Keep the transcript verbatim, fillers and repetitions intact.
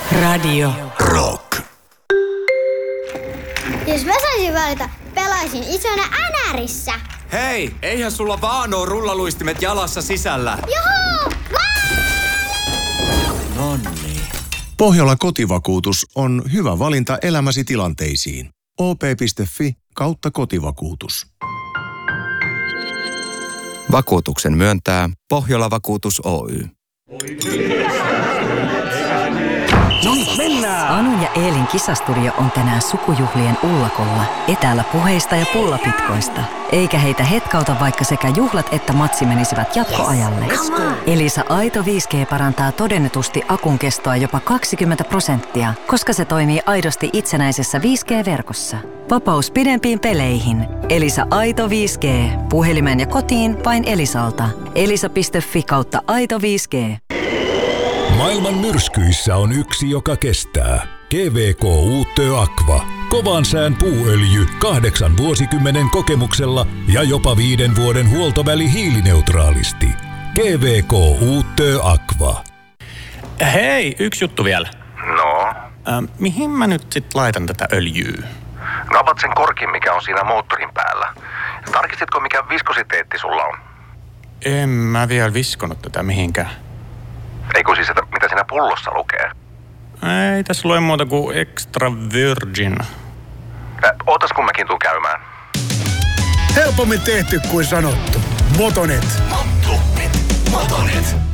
Radio Rock. Jos mä saisin valita, pelaisin isona Änärissä. Hei, eihän sulla vaan oo rullaluistimet jalassa sisällä. Juhu! Nonni. Pohjola kotivakuutus on hyvä valinta elämäsi tilanteisiin. o p piste f i kautta kotivakuutus. Vakuutuksen myöntää Pohjola Vakuutus Oy. Anu ja Eelin kisastudio on tänään sukujuhlien ullakolla, etäällä puheista ja pullapitkoista. Eikä heitä hetkauta, vaikka sekä juhlat että matsi menisivät jatkoajalle. Elisa Aito viisi G parantaa todennetusti akun kestoa jopa kaksikymmentä prosenttia, koska se toimii aidosti itsenäisessä viisi G-verkossa. Vapaus pidempiin peleihin. Elisa Aito viisi G. Puhelimeen ja kotiin vain Elisalta. elisa piste f i kautta aito viisi G. Maailman myrskyissä on yksi, joka kestää. G V K Uutö Aqua. Kovan sään puuöljy kahdeksan vuosikymmenen kokemuksella ja jopa viiden vuoden huoltoväli hiilineutraalisti. G V K Uutö Aqua. Hei, yksi juttu vielä. No? Äh, mihin mä nyt sit laitan tätä öljyä? No avat sen korkin, mikä on siinä moottorin päällä. Tarkistitko, mikä viskositeetti sulla on? En mä vielä viskonut tätä mihinkään. Eikö siis, että mitä siinä pullossa lukee? Ei tässä lue muuta kuin extra virgin. Äh, ootas kun mäkin tuun käymään. Helpommin tehty kuin sanottu. Motonet. Motonet. Motonet.